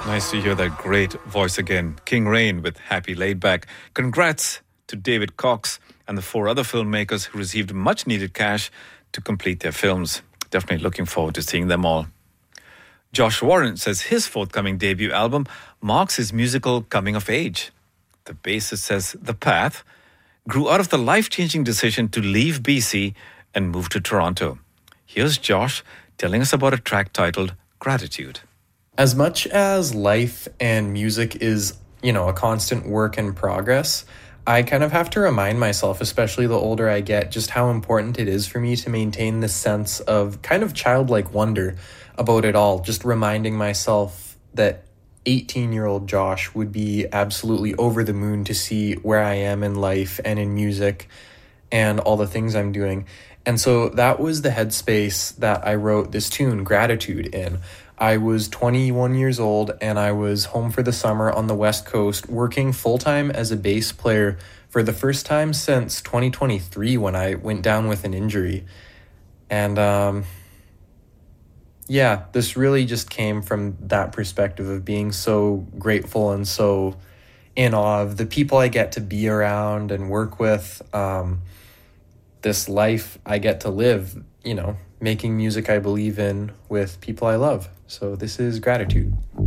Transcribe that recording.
Nice to hear that great voice again. King Rain with Happy Laid Back. Congrats to David Cox and the four other filmmakers who received much needed cash to complete their films. Definitely looking forward to seeing them all. Josh Warren says his forthcoming debut album marks his musical coming of age. The bassist says The Path grew out of the life-changing decision to leave BC and move to Toronto. Here's Josh telling us about a track titled Gratitude. As much as life and music is, a constant work in progress, I kind of have to remind myself, especially the older I get, just how important it is for me to maintain this sense of kind of childlike wonder about it all. Just reminding myself that 18-year-old Josh would be absolutely over the moon to see where I am in life and in music and all the things I'm doing. And so that was the headspace that I wrote this tune, Gratitude, in. I was 21 years old and I was home for the summer on the West Coast working full-time as a bass player for the first time since 2023 when I went down with an injury. And this really just came from that perspective of being so grateful and so in awe of the people I get to be around and work with, this life I get to live, making music I believe in with people I love. So this is Gratitude.